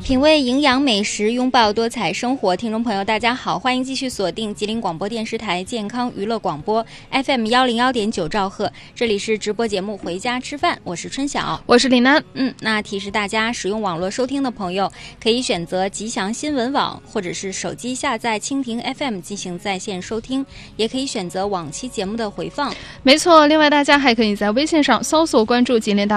品味营养美食，拥抱多彩生活。听众朋友大家好，欢迎继续锁定吉林广播电视台健康娱乐广播 FM 101.9兆赫，这里是直播节目回家吃饭，我是春晓， 我是李楠。 那提示大家，使用网络收听的朋友可以选择吉祥新闻网，或者是手机下载蜻蜓 FM 进行在线收听，也可以选择往期节目的回放。 没错，另外大家还可以在微信上搜索关注吉林大